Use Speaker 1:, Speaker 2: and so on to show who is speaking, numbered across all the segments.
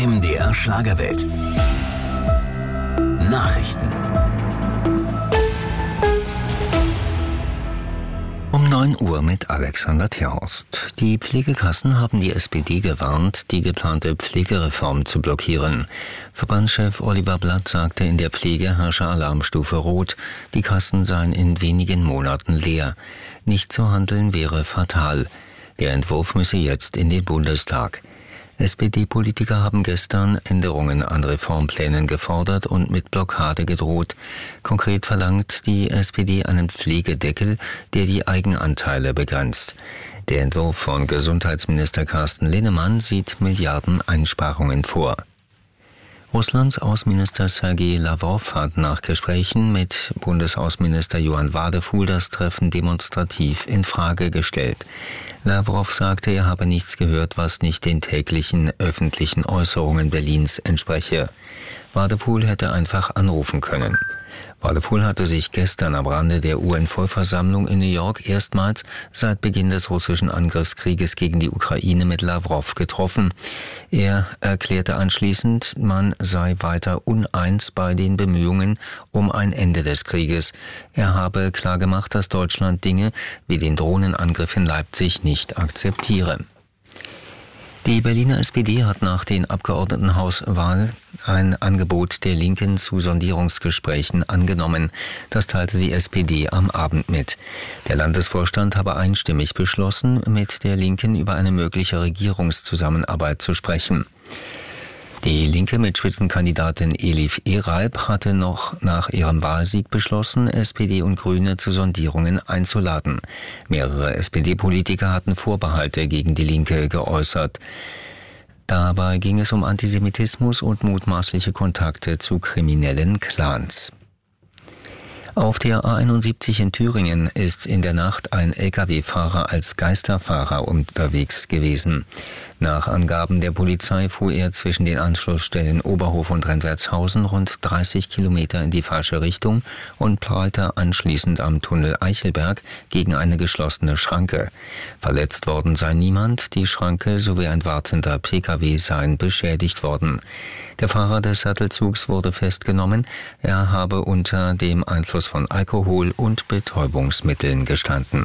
Speaker 1: MDR Schlagerwelt. Nachrichten.
Speaker 2: Um 9 Uhr mit Alexander Terhorst. Die Pflegekassen haben die SPD gewarnt, die geplante Pflegereform zu blockieren. Verbandschef Oliver Blatt sagte, in der Pflege herrsche Alarmstufe Rot. Die Kassen seien in wenigen Monaten leer. Nicht zu handeln wäre fatal. Der Entwurf müsse jetzt in den Bundestag. SPD-Politiker haben gestern Änderungen an Reformplänen gefordert und mit Blockade gedroht. Konkret verlangt die SPD einen Pflegedeckel, der die Eigenanteile begrenzt. Der Entwurf von Gesundheitsminister Carsten Linnemann sieht Milliardeneinsparungen vor. Russlands Außenminister Sergei Lavrov hat nach Gesprächen mit Bundesaußenminister Johann Wadefuhl das Treffen demonstrativ in Frage gestellt. Lavrov sagte, er habe nichts gehört, was nicht den täglichen öffentlichen Äußerungen Berlins entspreche. Wadefuhl hätte einfach anrufen können. Wadefuhl hatte sich gestern am Rande der UN-Vollversammlung in New York erstmals seit Beginn des russischen Angriffskrieges gegen die Ukraine mit Lavrov getroffen. Er erklärte anschließend, man sei weiter uneins bei den Bemühungen um ein Ende des Krieges. Er habe klargemacht, dass Deutschland Dinge wie den Drohnenangriff in Leipzig nicht akzeptiere. Die Berliner SPD hat nach den Abgeordnetenhauswahlen ein Angebot der Linken zu Sondierungsgesprächen angenommen. Das teilte die SPD am Abend mit. Der Landesvorstand habe einstimmig beschlossen, mit der Linken über eine mögliche Regierungszusammenarbeit zu sprechen. Die Linke mit Spitzenkandidatin Elif Eralp hatte noch nach ihrem Wahlsieg beschlossen, SPD und Grüne zu Sondierungen einzuladen. Mehrere SPD-Politiker hatten Vorbehalte gegen die Linke geäußert. Dabei ging es um Antisemitismus und mutmaßliche Kontakte zu kriminellen Clans. Auf der A71 in Thüringen ist in der Nacht ein Lkw-Fahrer als Geisterfahrer unterwegs gewesen. Nach Angaben der Polizei fuhr er zwischen den Anschlussstellen Oberhof und Rentwertshausen rund 30 Kilometer in die falsche Richtung und prallte anschließend am Tunnel Eichelberg gegen eine geschlossene Schranke. Verletzt worden sei niemand, die Schranke sowie ein wartender Pkw seien beschädigt worden. Der Fahrer des Sattelzugs wurde festgenommen. Er habe unter dem Einfluss von Alkohol und Betäubungsmitteln gestanden.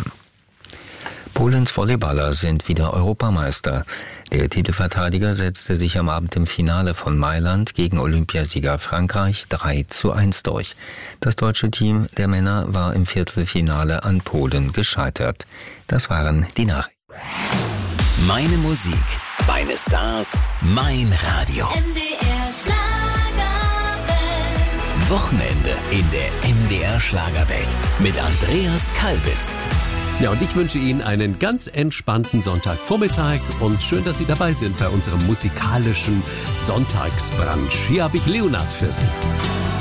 Speaker 2: Polens Volleyballer sind wieder Europameister. Der Titelverteidiger setzte sich am Abend im Finale von Mailand gegen Olympiasieger Frankreich 3:1 durch. Das deutsche Team der Männer war im Viertelfinale an Polen gescheitert. Das waren die Nachrichten.
Speaker 1: Meine Musik, meine Stars, mein Radio.
Speaker 3: MDR Schlagerwelt.
Speaker 1: Wochenende in der MDR Schlagerwelt mit Andreas Kalbitz.
Speaker 4: Ja, und ich wünsche Ihnen einen ganz entspannten Sonntagvormittag und schön, dass Sie dabei sind bei unserem musikalischen Sonntagsbrunch. Hier habe ich Leonard für Sie.